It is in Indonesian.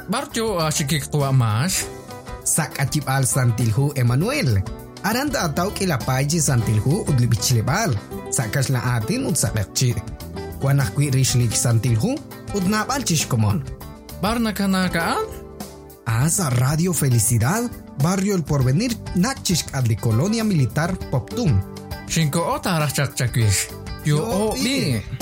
Barjo sikik tua mas. Sak acip al santilhu Emmanuel. Aranda ataw kilapaji santilhu udlibichilebal. Sakas la atin udsakakchi. Wanak kwi rishlik santilhu udnabal chishkomon. Barna kanakaan? Asa Radio Felicidad, Barrio El Porvenir, Nachishk adli Colonia Militar Poptum. Shinko ota rachak chakwish. Yo o bi.